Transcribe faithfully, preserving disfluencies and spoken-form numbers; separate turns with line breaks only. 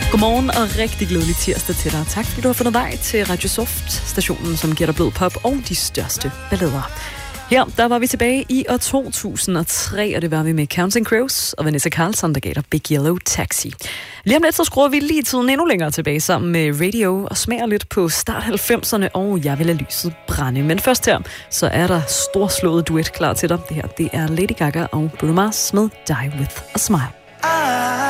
Godmorgen og rigtig glædelig tirsdag til dig. Tak fordi du har fundet vej til Radio Soft, stationen som giver dig blød pop og de største ballader. Her, der var vi tilbage i år to tusind og tre, og det var vi med Counting Crows og Vanessa Carlton, der gav dig Big Yellow Taxi. Lige om lidt, så skruer vi lige tiden endnu længere tilbage sammen med Radio og smager lidt på start halvfemserne, og jeg vil lade lyset brænde. Men først her, så er der storslået duet klar til dig. Det her, det er Lady Gaga og Bruno Mars med Die With A Smile.